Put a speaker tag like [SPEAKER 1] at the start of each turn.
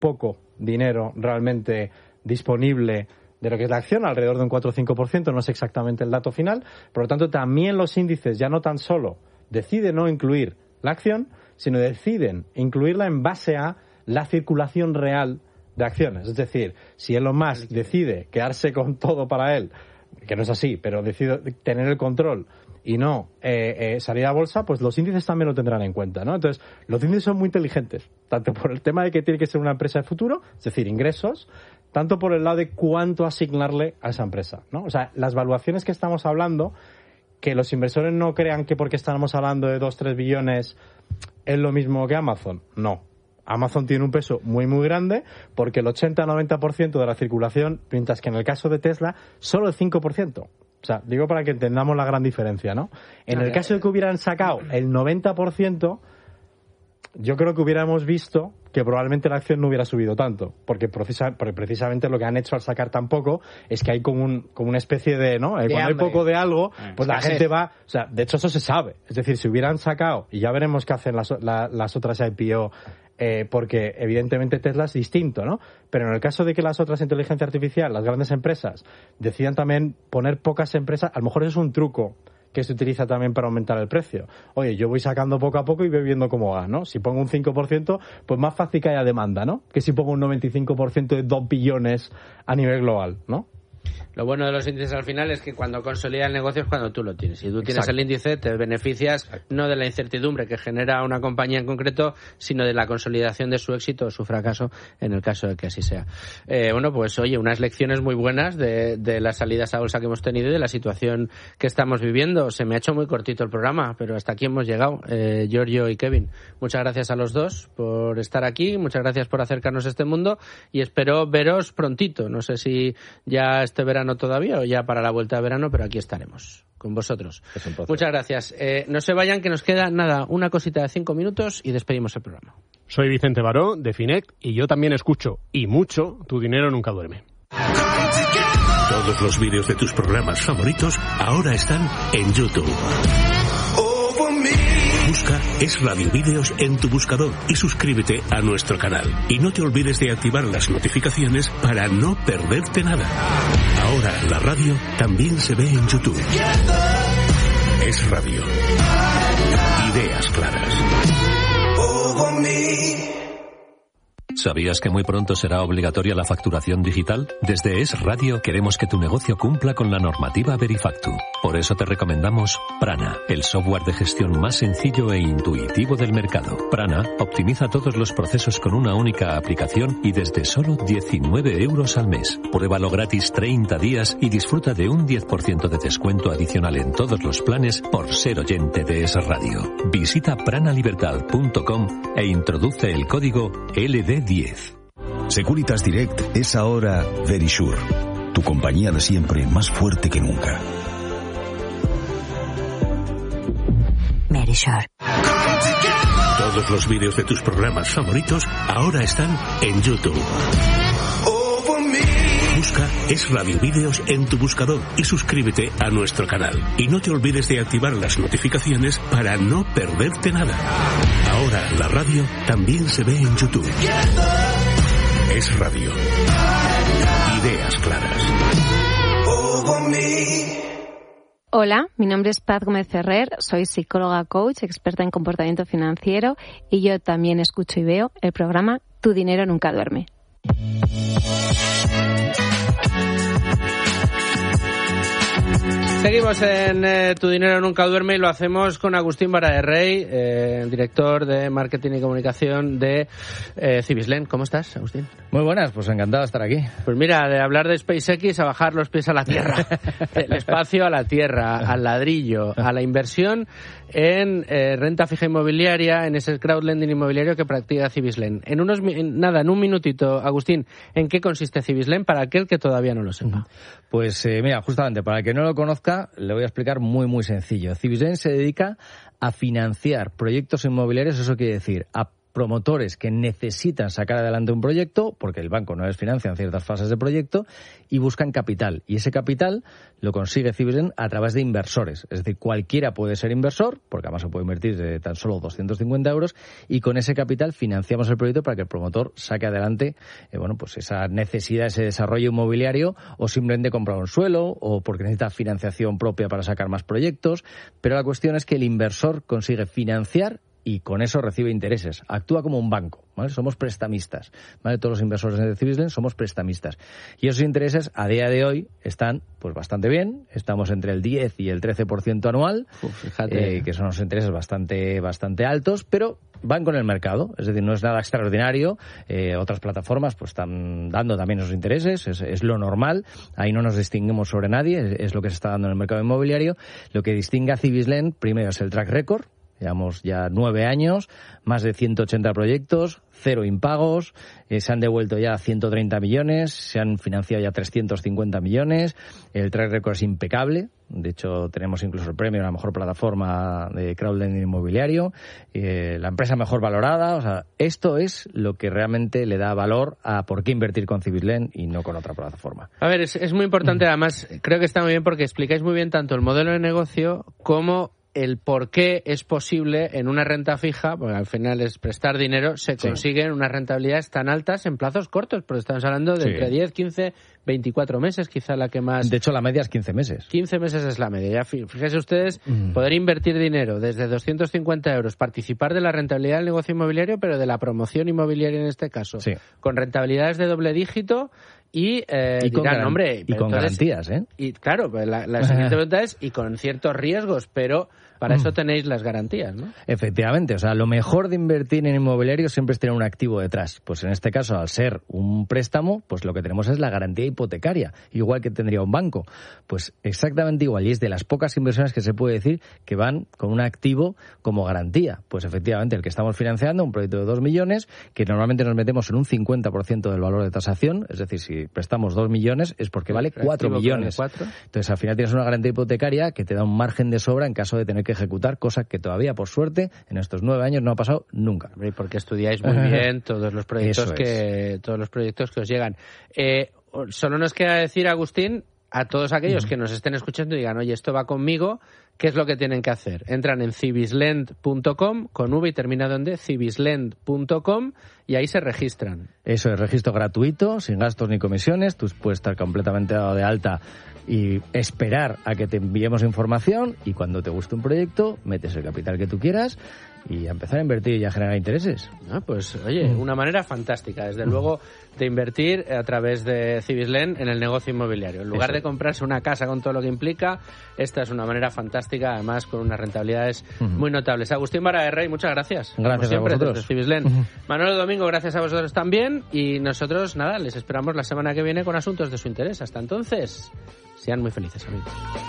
[SPEAKER 1] poco dinero realmente disponible de lo que es la acción, alrededor de un 4 o 5%, no sé exactamente el dato final. Por lo tanto, también los índices ya no tan solo deciden no incluir la acción, sino deciden incluirla en base a la circulación real de acciones. Es decir, si Elon Musk decide quedarse con todo para él, que no es así, pero decide tener el control y no salir a bolsa, pues los índices también lo tendrán en cuenta, ¿no? Entonces, los índices son muy inteligentes, tanto por el tema de que tiene que ser una empresa de futuro, es decir, ingresos, tanto por el lado de cuánto asignarle a esa empresa, ¿no? O sea, las valuaciones que estamos hablando, que los inversores no crean que porque estamos hablando de 2-3 billones es lo mismo que Amazon. No. Amazon tiene un peso muy, muy grande porque el 80-90% de la circulación, mientras que en el caso de Tesla, solo el 5%. O sea, digo para que entendamos la gran diferencia, ¿no? En el caso de que hubieran sacado el 90%, yo creo que hubiéramos visto que probablemente la acción no hubiera subido tanto, porque precisamente lo que han hecho al sacar tan poco es que hay como una especie de, ¿no? Cuando hay poco de algo, pues la gente va, o sea, de hecho eso se sabe. Es decir, si hubieran sacado, y ya veremos qué hacen las otras IPO, porque evidentemente Tesla es distinto, ¿no? Pero en el caso de que las otras inteligencia artificial, las grandes empresas, decidan también poner pocas empresas, a lo mejor es un truco que se utiliza también para aumentar el precio. Oye, yo voy sacando poco a poco y voy viendo cómo va, ¿no? Si pongo un 5%, pues más fácil que haya demanda, ¿no? Que si pongo un 95% de 2 billones a nivel global, ¿no?
[SPEAKER 2] Lo bueno de los índices al final es que cuando consolida el negocio es cuando tú lo tienes. Si tú tienes el índice, te beneficias no de la incertidumbre que genera una compañía en concreto, sino de la consolidación de su éxito o su fracaso, en el caso de que así sea. Bueno, pues oye, unas lecciones muy buenas de las salidas a bolsa que hemos tenido y de la situación que estamos viviendo. Se me ha hecho muy cortito el programa, pero hasta aquí hemos llegado. Giorgio y Kevin, muchas gracias a los dos por estar aquí, muchas gracias por acercarnos a este mundo y espero veros prontito. No sé si ya este verano todavía o ya para la vuelta de verano, pero aquí estaremos con vosotros. Muchas gracias. No se vayan, que nos queda nada, una cosita de 5 minutos y despedimos el programa.
[SPEAKER 3] Soy Vicente Baró de Finec y yo también escucho, y mucho, Tu Dinero Nunca Duerme.
[SPEAKER 4] Todos los vídeos de tus programas favoritos ahora están en YouTube. Busca Es Radio Vídeos en tu buscador y suscríbete a nuestro canal. Y no te olvides de activar las notificaciones para no perderte nada. Ahora la radio también se ve en YouTube. Es Radio. Ideas claras.
[SPEAKER 5] ¿Sabías que muy pronto será obligatoria la facturación digital? Desde Es Radio queremos que tu negocio cumpla con la normativa Verifactu. Por eso te recomendamos Prana, el software de gestión más sencillo e intuitivo del mercado. Prana optimiza todos los procesos con una única aplicación y desde solo 19 euros al mes. Pruébalo gratis 30 días y disfruta de un 10% de descuento adicional en todos los planes por ser oyente de Es Radio. Visita pranalibertad.com e introduce el código LD10.
[SPEAKER 6] Securitas Direct es ahora Verisure, tu compañía de siempre más fuerte que nunca.
[SPEAKER 7] Verisure.
[SPEAKER 4] Todos los vídeos de tus programas favoritos ahora están en YouTube. Busca Es Radio Vídeos en tu buscador y suscríbete a nuestro canal. Y no te olvides de activar las notificaciones para no perderte nada. Ahora la radio también se ve en YouTube. Es Radio. Ideas claras.
[SPEAKER 8] Hola, mi nombre es Paz Gómez Ferrer, soy psicóloga coach, experta en comportamiento financiero y yo también escucho y veo el programa Tu Dinero Nunca Duerme.
[SPEAKER 2] Seguimos en Tu Dinero Nunca Duerme y lo hacemos con Agustín Vara de Rey, director de Marketing y Comunicación de Cibislen. ¿Cómo estás, Agustín?
[SPEAKER 9] Muy buenas, pues encantado de estar aquí.
[SPEAKER 2] Pues mira, de hablar de SpaceX a bajar los pies a la Tierra, del espacio a la Tierra, al ladrillo, a la inversión en renta fija inmobiliaria, en ese crowdlending inmobiliario que practica Cibislen. En un minutito, Agustín, ¿en qué consiste Cibislen para aquel que todavía no lo sepa?
[SPEAKER 9] Pues mira, justamente, para el que no lo conozca, le voy a explicar muy, muy sencillo. Cibislen se dedica a financiar proyectos inmobiliarios, eso quiere decir, a promotores que necesitan sacar adelante un proyecto, porque el banco no les financia en ciertas fases de proyecto, y buscan capital. Y ese capital lo consigue Cibislen a través de inversores. Es decir, cualquiera puede ser inversor, porque además se puede invertir de tan solo 250 euros, y con ese capital financiamos el proyecto para que el promotor saque adelante pues esa necesidad, ese desarrollo inmobiliario, o simplemente comprar un suelo, o porque necesita financiación propia para sacar más proyectos. Pero la cuestión es que el inversor consigue financiar y con eso recibe intereses. Actúa como un banco, ¿vale? Somos prestamistas, ¿vale? Todos los inversores de Cibislen somos prestamistas. Y esos intereses a día de hoy están pues bastante bien. Estamos entre el 10 y el 13% anual, fíjate. Que son unos intereses bastante altos, pero van con el mercado. Es decir, no es nada extraordinario. Otras plataformas pues están dando también esos intereses. Es lo normal. Ahí no nos distinguimos sobre nadie. Es lo que se está dando en el mercado inmobiliario. Lo que distingue a Cibislen, primero, es el track record. Llevamos ya 9 años, más de 180 proyectos, 0 impagos, se han devuelto ya 130 millones, se han financiado ya 350 millones, el track record es impecable, de hecho tenemos incluso el premio a la mejor plataforma de crowdlending inmobiliario, la empresa mejor valorada, o sea, esto es lo que realmente le da valor a por qué invertir con Cibislen y no con otra plataforma.
[SPEAKER 2] A ver, es muy importante, además creo que está muy bien porque explicáis muy bien tanto el modelo de negocio como el por qué es posible en una renta fija, porque al final es prestar dinero, se consiguen unas rentabilidades tan altas en plazos cortos, porque estamos hablando de entre 10, 15, 24 meses, quizá la que más...
[SPEAKER 9] De hecho, la media es 15 meses.
[SPEAKER 2] 15 meses es la media. Ya fíjense ustedes, poder invertir dinero desde 250 euros, participar de la rentabilidad del negocio inmobiliario, pero de la promoción inmobiliaria en este caso, con rentabilidades de doble dígito. Y dirán, hombre...
[SPEAKER 9] Y con garantías, ¿eh?
[SPEAKER 2] Y claro, la siguiente pregunta es, y con ciertos riesgos, pero para eso tenéis las garantías, ¿no?
[SPEAKER 9] Efectivamente, o sea, lo mejor de invertir en inmobiliario siempre es tener un activo detrás. Pues en este caso, al ser un préstamo, pues lo que tenemos es la garantía hipotecaria, igual que tendría un banco. Pues exactamente igual, y es de las pocas inversiones que se puede decir que van con un activo como garantía. Pues efectivamente, el que estamos financiando, un proyecto de 2 millones, que normalmente nos metemos en un 50% del valor de tasación, es decir, si prestamos 2 millones es porque vale 4 millones. Entonces, al final tienes una garantía hipotecaria que te da un margen de sobra en caso de tener que ejecutar, cosa que todavía, por suerte, en estos 9 años no ha pasado nunca.
[SPEAKER 2] Porque estudiáis muy bien todos los proyectos que os llegan. Solo nos queda decir, Agustín, a todos aquellos que nos estén escuchando y digan, oye, esto va conmigo, ¿qué es lo que tienen que hacer? Entran en cibislend.com, con V y terminado en D, cibislend.com, y ahí se registran.
[SPEAKER 9] Eso es, registro gratuito, sin gastos ni comisiones. Tú puedes estar completamente dado de alta y esperar a que te enviemos información, y cuando te guste un proyecto, metes el capital que tú quieras y a empezar a invertir y a generar intereses.
[SPEAKER 2] Pues oye, una manera fantástica, desde luego, de invertir a través de Cibislen en el negocio inmobiliario. En lugar de comprarse una casa con todo lo que implica, esta es una manera fantástica, además con unas rentabilidades muy notables. Agustín Baragaerrey, muchas gracias.
[SPEAKER 9] Gracias siempre, a vosotros.
[SPEAKER 2] Desde Cibislen. Manolo Domingo, gracias a vosotros también, y nosotros, nada, les esperamos la semana que viene con asuntos de su interés. Hasta entonces, sean muy felices, amigos.